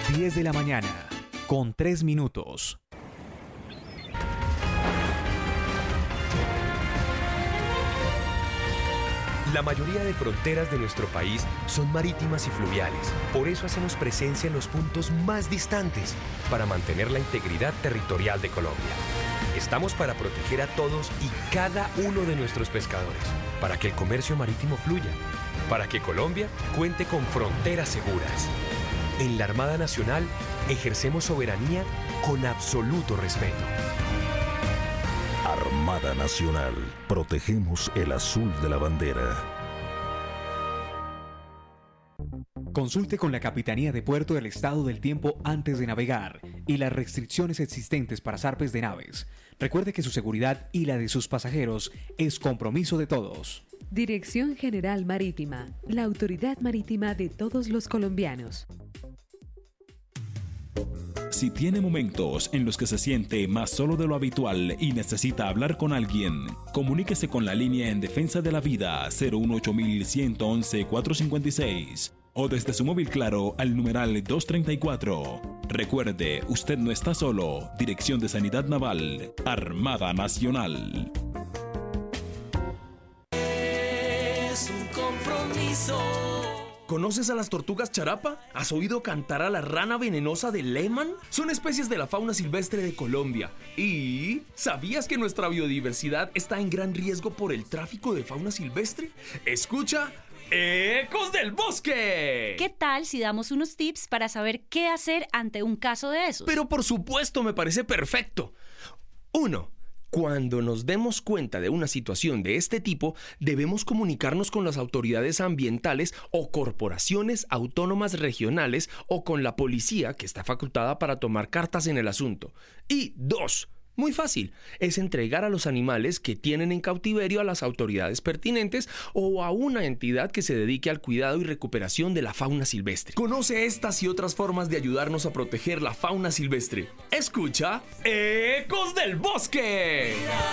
10 de la mañana, con 3 minutos. La mayoría de fronteras de nuestro país son marítimas y fluviales. Por eso hacemos presencia en los puntos más distantes para mantener la integridad territorial de Colombia. Estamos para proteger a todos y cada uno de nuestros pescadores, para que el comercio marítimo fluya, para que Colombia cuente con fronteras seguras. En la Armada Nacional ejercemos soberanía con absoluto respeto. Armada Nacional. Protegemos el azul de la bandera. Consulte con la Capitanía de Puerto el estado del tiempo antes de navegar y las restricciones existentes para zarpes de naves. Recuerde que su seguridad y la de sus pasajeros es compromiso de todos. Dirección General Marítima, la autoridad marítima de todos los colombianos. Si tiene momentos en los que se siente más solo de lo habitual y necesita hablar con alguien, comuníquese con la línea en defensa de la vida 018-111-456 o desde su móvil Claro al numeral 234. Recuerde, usted no está solo. Dirección de Sanidad Naval, Armada Nacional. Es un compromiso. ¿Conoces a las tortugas charapa? ¿Has oído cantar a la rana venenosa de Lehmann? Son especies de la fauna silvestre de Colombia. ¿Y sabías que nuestra biodiversidad está en gran riesgo por el tráfico de fauna silvestre? Escucha, ¡Ecos del Bosque! ¿Qué tal si damos unos tips para saber qué hacer ante un caso de esos? Pero por supuesto, me parece perfecto. 1. Cuando nos demos cuenta de una situación de este tipo, debemos comunicarnos con las autoridades ambientales o corporaciones autónomas regionales o con la policía, que está facultada para tomar cartas en el asunto. Y 2. Muy fácil, es entregar a los animales que tienen en cautiverio a las autoridades pertinentes o a una entidad que se dedique al cuidado y recuperación de la fauna silvestre. Conoce estas y otras formas de ayudarnos a proteger la fauna silvestre. Escucha, ¡Ecos del Bosque!